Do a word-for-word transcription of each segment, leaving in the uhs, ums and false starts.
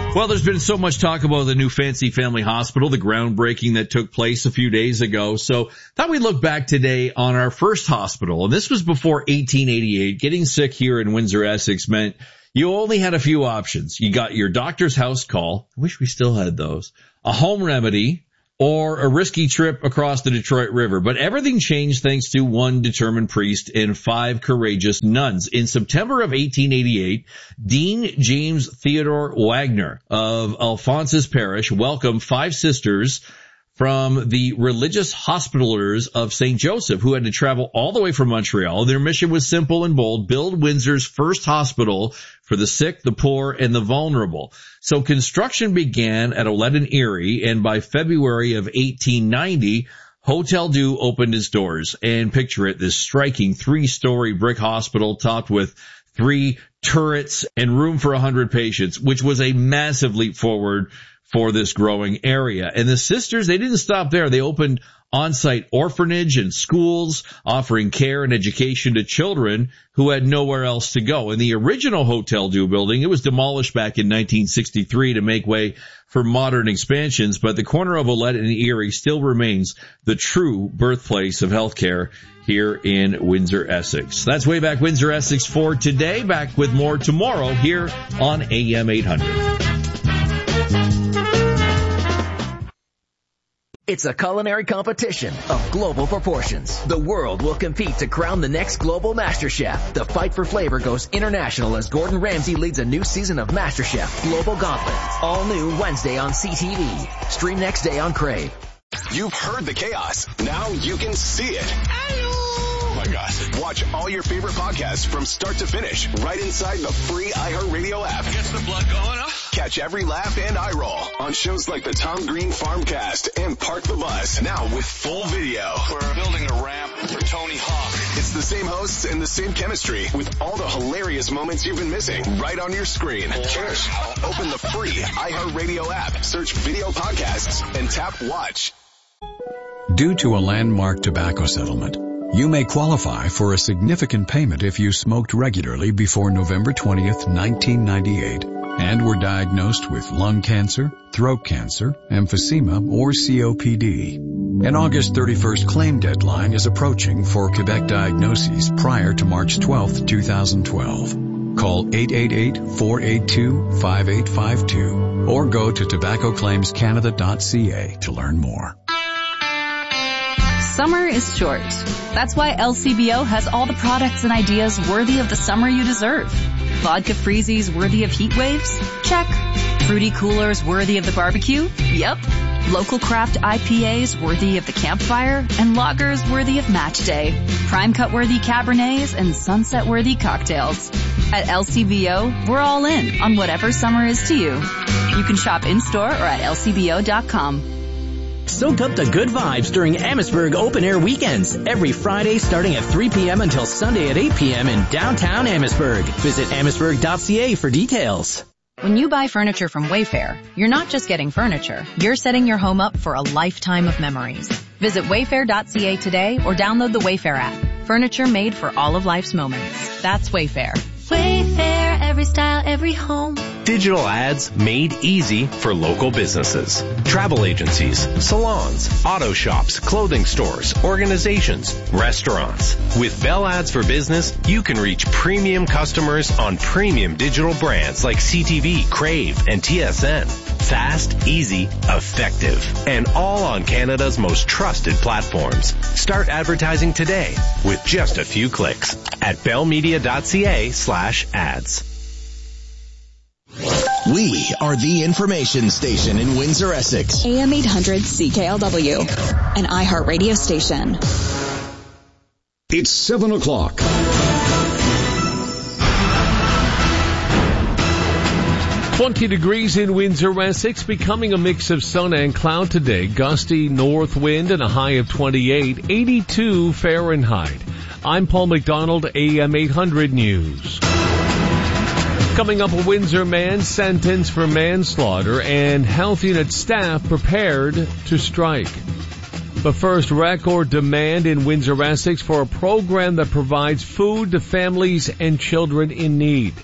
Well, there's been so much talk about the new Fancy Family Hospital, the groundbreaking that took place a few days ago. So thought we'd look back today on our first hospital. And this was before eighteen eighty-eight. Getting sick here in Windsor, Essex meant you only had a few options. You got your doctor's house call. I wish we still had those. A home remedy, or a risky trip across the Detroit River. But everything changed thanks to one determined priest and five courageous nuns. In September of eighteen eighty-eight, Dean James Theodore Wagner of Alphonsus Parish welcomed five sisters from the religious hospitalers of Saint Joseph, who had to travel all the way from Montreal. Their mission was simple and bold: build Windsor's first hospital for the sick, the poor, and the vulnerable. So construction began at Olette and Erie, and by February of eighteen ninety, Hotel Dieu opened its doors. And picture it, this striking three-story brick hospital topped with three turrets and room for one hundred patients, which was a massive leap forward for this growing area. And the sisters, they didn't stop there. They opened on-site orphanage and schools, offering care and education to children who had nowhere else to go. In the original Hotel Dieu building, it was demolished back in nineteen sixty-three to make way for modern expansions, but the corner of Olette and Erie still remains the true birthplace of healthcare here in Windsor, Essex. That's Way Back Windsor, Essex for today. Back with more tomorrow here on A M eight hundred. It's a culinary competition of global proportions. The world will compete to crown the next global MasterChef. The fight for flavor goes international as Gordon Ramsay leads a new season of MasterChef Global Gauntlet. All new Wednesday on C T V. Stream next day on Crave. You've heard the chaos. Now you can see it. Oh my gosh. Watch all your favorite podcasts from start to finish right inside the free iHeartRadio app. Gets the blood going, huh? Catch every laugh and eye roll on shows like the Tom Green Farmcast and Park the Bus, now with full video. We're building a ramp for Tony Hawk. It's the same hosts and the same chemistry with all the hilarious moments you've been missing right on your screen. Cheers. Open the free iHeartRadio app, search video podcasts, and tap watch. Due to a landmark tobacco settlement, you may qualify for a significant payment if you smoked regularly before November twentieth, nineteen ninety-eight, and were diagnosed with lung cancer, throat cancer, emphysema, or C O P D. An August thirty-first claim deadline is approaching for Quebec diagnoses prior to March twelfth, twenty twelve. Call eight eight eight, four eight two, five eight five two or go to tobacco claims canada dot c a to learn more. Summer is short. That's why L C B O has all the products and ideas worthy of the summer you deserve. Vodka freezies worthy of heat waves? Check. Fruity coolers worthy of the barbecue? Yep. Local craft I P As worthy of the campfire? And lagers worthy of match day. Prime cut worthy Cabernets and sunset worthy cocktails. At L C B O, we're all in on whatever summer is to you. You can shop in-store or at L C B O dot com. Soak up the good vibes during Amherstburg Open Air Weekends. Every Friday starting at three p.m. until Sunday at eight p.m. in downtown Amherstburg. Visit amherstburg dot c a for details. When you buy furniture from Wayfair, you're not just getting furniture. You're setting your home up for a lifetime of memories. Visit wayfair dot c a today or download the Wayfair app. Furniture made for all of life's moments. That's Wayfair. Wayfair, every style, every home. Digital ads made easy for local businesses. Travel agencies, salons, auto shops, clothing stores, organizations, restaurants. With Bell Ads for Business, you can reach premium customers on premium digital brands like C T V, Crave, and T S N. Fast, easy, effective, and all on Canada's most trusted platforms. Start advertising today with just a few clicks at bell media dot c a slash ads. We are the information station in Windsor, Essex. A M eight hundred C K L W, an iHeart radio station. It's seven o'clock. twenty degrees in Windsor, Essex, becoming a mix of sun and cloud today. Gusty north wind and a high of twenty-eight, eighty-two Fahrenheit. I'm Paul McDonald, A M eight hundred News. Coming up, a Windsor man sentenced for manslaughter and health unit staff prepared to strike. But first, record demand in Windsor, Essex for a program that provides food to families and children in need.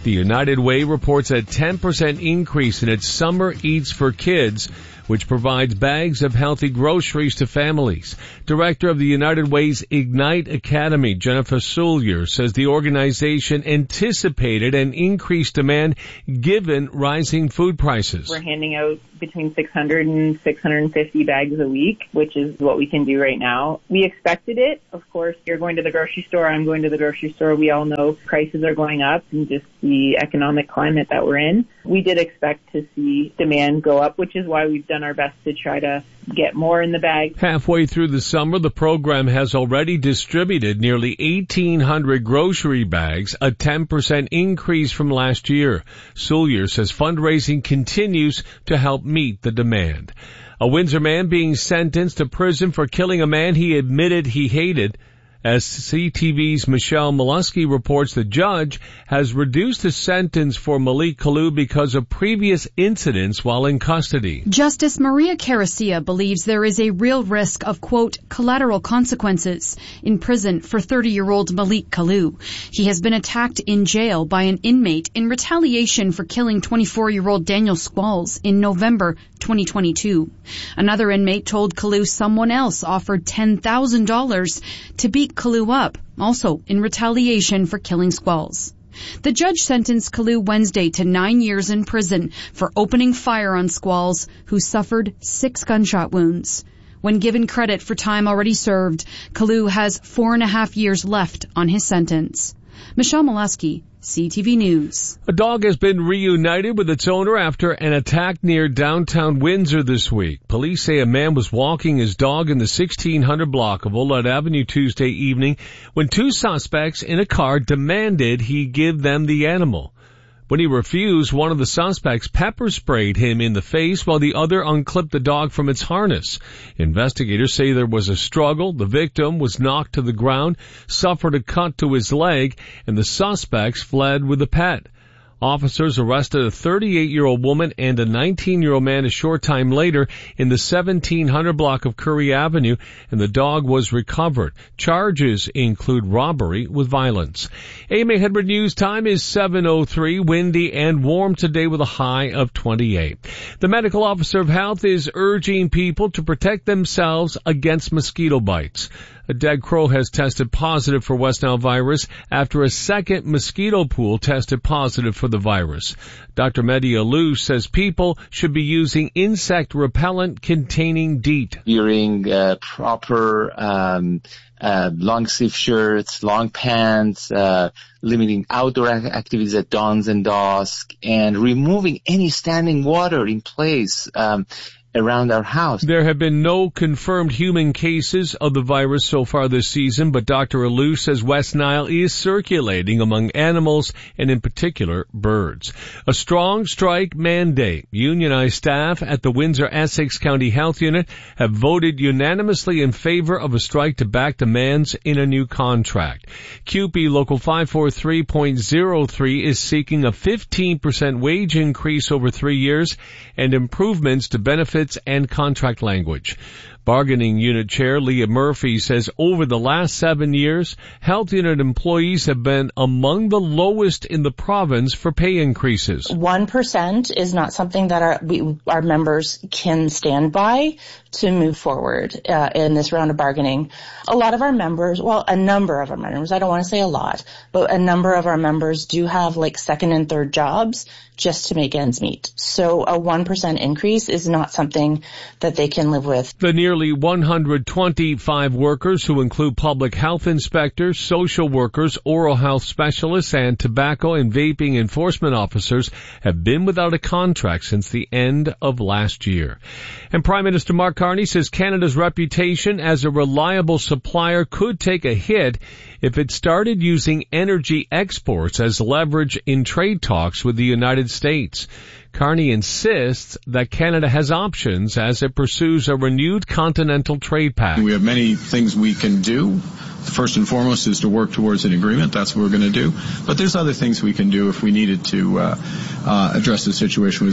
The United Way reports a ten percent increase in its Summer Eats for Kids, which provides bags of healthy groceries to families. Director of the United Way's Ignite Academy, Jennifer Soulier, says the organization anticipated an increased demand given rising food prices. We're handing out between six hundred and six hundred fifty bags a week, which is what we can do right now. We expected it. Of course, you're going to the grocery store, I'm going to the grocery store. We all know prices are going up and just the economic climate that we're in. We did expect to see demand go up, which is why we've done our best to try to get more in the bag. Halfway through the summer, the program has already distributed nearly eighteen hundred grocery bags, a ten percent increase from last year. Soulier says fundraising continues to help meet the demand. A Windsor man being sentenced to prison for killing a man he admitted he hated. As C T V's Michelle Molesky reports, the judge has reduced the sentence for Malik Kalu because of previous incidents while in custody. Justice Maria Caracia believes there is a real risk of, quote, collateral consequences in prison for thirty-year-old Malik Kalu. He has been attacked in jail by an inmate in retaliation for killing twenty-four-year-old Daniel Squalls in November twenty twenty-two. Another inmate told Kalu someone else offered ten thousand dollars to beat Kalu up, also in retaliation for killing Squalls. The judge sentenced Kalu Wednesday to nine years in prison for opening fire on Squalls, who suffered six gunshot wounds. When given credit for time already served, Kalu has four and a half years left on his sentence. Michelle Molesky, C T V News. A dog has been reunited with its owner after an attack near downtown Windsor this week. Police say a man was walking his dog in the sixteen hundred block of Oulette Avenue Tuesday evening when two suspects in a car demanded he give them the animal. When he refused, one of the suspects pepper sprayed him in the face while the other unclipped the dog from its harness. Investigators say there was a struggle. The victim was knocked to the ground, suffered a cut to his leg, and the suspects fled with the pet. Officers arrested a thirty-eight-year-old woman and a nineteen-year-old man a short time later in the seventeen hundred block of Currie Avenue, and the dog was recovered. Charges include robbery with violence. A M A Hedford News time is seven oh three, windy and warm today with a high of twenty-eight. The medical officer of health is urging people to protect themselves against mosquito bites. A dead crow has tested positive for West Nile virus after a second mosquito pool tested positive for the virus. Doctor Mehdi Alou says people should be using insect repellent containing DEET. Wearing uh, proper um, uh, long sleeve shirts, long pants, uh, limiting outdoor activities at dawns and dusk, and removing any standing water in place Um, around our house. There have been no confirmed human cases of the virus so far this season, but Doctor Alou says West Nile is circulating among animals and in particular birds. A strong strike mandate. Unionized staff at the Windsor-Essex County Health Unit have voted unanimously in favor of a strike to back demands in a new contract. C U P E Local five forty-three point oh three is seeking a fifteen percent wage increase over three years and improvements to benefits and contract language. Bargaining Unit Chair Leah Murphy says over the last seven years, Health Unit employees have been among the lowest in the province for pay increases. One percent is not something that our we, our members can stand by to move forward uh, in this round of bargaining. A lot of our members, well, a number of our members, I don't want to say a lot, but a number of our members do have like second and third jobs just to make ends meet. So a one percent increase is not something that they can live with. The nearly one hundred twenty-five workers, who include public health inspectors, social workers, oral health specialists, and tobacco and vaping enforcement officers, have been without a contract since the end of last year. And Prime Minister Mark Carney says Canada's reputation as a reliable supplier could take a hit if it started using energy exports as leverage in trade talks with the United States. Carney insists that Canada has options as it pursues a renewed continental trade pact. We have many things we can do. First and foremost is to work towards an agreement. That's what we're going to do. But there's other things we can do if we needed to uh, uh, address the situation was there.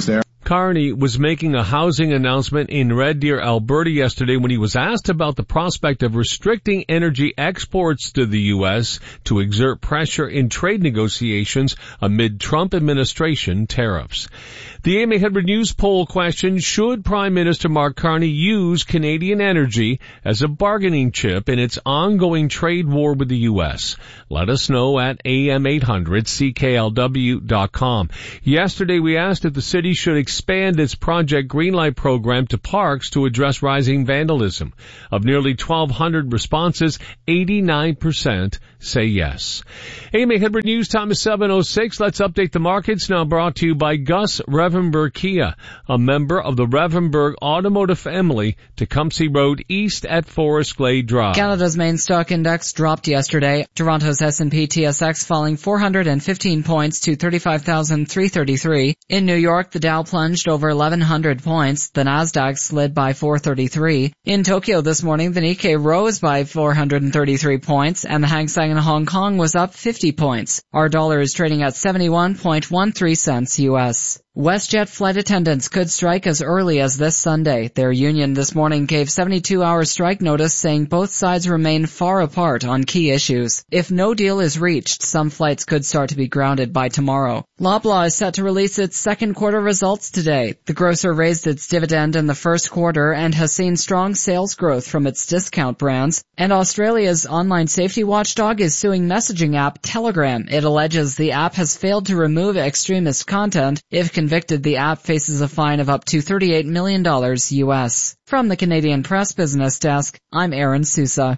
Carney was making a housing announcement in Red Deer, Alberta yesterday when he was asked about the prospect of restricting energy exports to the U S to exert pressure in trade negotiations amid Trump administration tariffs. The A M A Headwood News poll question, should Prime Minister Mark Carney use Canadian energy as a bargaining chip in its ongoing trade war with the U S? Let us know at A M eight hundred C K L W dot com. Yesterday we asked if the city should expand its Project Greenlight program to parks to address rising vandalism. Of nearly twelve hundred responses, eighty-nine percent say yes. A M A Headwood News, time is seven oh six. Let's update the markets now, brought to you by Gus Revenberg Kia, a member of the Revenberg Automotive family, Tecumseh Road East at Forest Glade Drive. Canada's main stock index dropped yesterday. Toronto's S and P T S X falling four hundred fifteen points to thirty-five thousand three hundred thirty-three. In New York, the Dow plunged over eleven hundred points. The Nasdaq slid by four hundred thirty-three. In Tokyo this morning, the Nikkei rose by four hundred thirty-three points, and the Hang Seng in Hong Kong was up fifty points. Our dollar is trading at seventy-one point one three cents U S. WestJet flight attendants could strike as early as this Sunday. Their union this morning gave seventy-two hour strike notice, saying both sides remain far apart on key issues. If no deal is reached, some flights could start to be grounded by tomorrow. Loblaw is set to release its second quarter results today. The grocer raised its dividend in the first quarter and has seen strong sales growth from its discount brands. And Australia's online safety watchdog is suing messaging app Telegram. It alleges the app has failed to remove extremist content. If convicted, the app faces a fine of up to thirty-eight million dollars U S. From the Canadian Press Business Desk, I'm Aaron Sousa.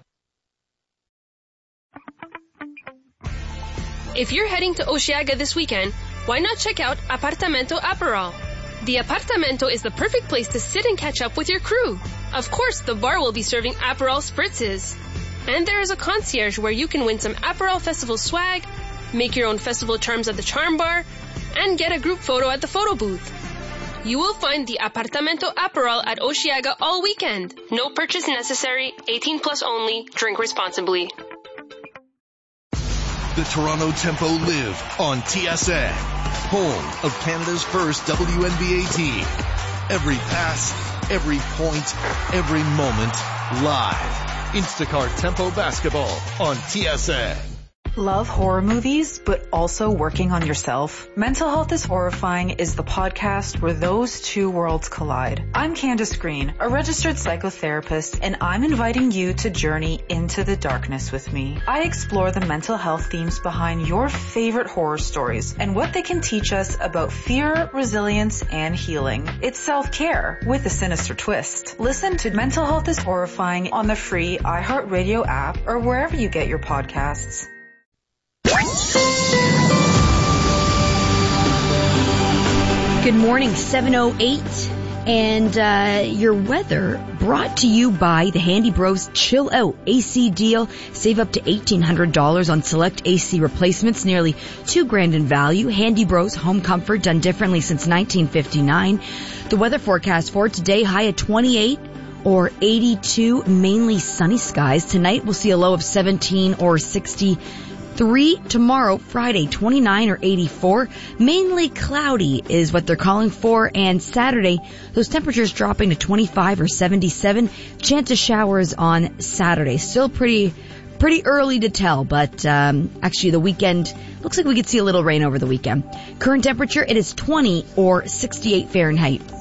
If you're heading to Osheaga this weekend, why not check out Apartamento Aperol? The Apartamento is the perfect place to sit and catch up with your crew. Of course, the bar will be serving Aperol spritzes. And there is a concierge where you can win some Aperol Festival swag, make your own festival charms at the Charm Bar, and get a group photo at the photo booth. You will find the Apartamento Aperol at Osheaga all weekend. No purchase necessary, eighteen plus only, drink responsibly. The Toronto Tempo live on T S N, home of Canada's first W N B A team. Every pass, every point, every moment, live. Instacart Tempo Basketball on T S N. Love horror movies, but also working on yourself? Mental Health is Horrifying is the podcast where those two worlds collide. I'm Candace Green, a registered psychotherapist, and I'm inviting you to journey into the darkness with me. I explore the mental health themes behind your favorite horror stories and what they can teach us about fear, resilience, and healing. It's self-care with a sinister twist. Listen to Mental Health is Horrifying on the free iHeartRadio app or wherever you get your podcasts. Good morning, seven oh eight, and uh, your weather brought to you by the Handy Bros Chill Out A C deal. Save up to eighteen hundred dollars on select A C replacements, nearly two grand in value. Handy Bros, home comfort done differently since nineteen fifty-nine. The weather forecast for today, high at twenty-eight or eighty-two, mainly sunny skies. Tonight we'll see a low of seventeen or sixty. Three tomorrow, Friday, twenty-nine or eighty-four. Mainly cloudy is what they're calling for. And Saturday, those temperatures dropping to twenty-five or seventy-seven. Chance of showers on Saturday. Still pretty, pretty early to tell, but um, actually the weekend looks like we could see a little rain over the weekend. Current temperature, it is twenty or sixty-eight Fahrenheit.